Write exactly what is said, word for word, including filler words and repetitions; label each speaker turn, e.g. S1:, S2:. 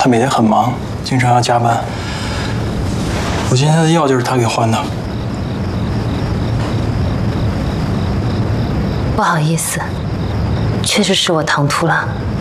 S1: 他每天很忙，经常要加班。我今天的药就是他给换的。
S2: 不好意思，确实是我唐突了。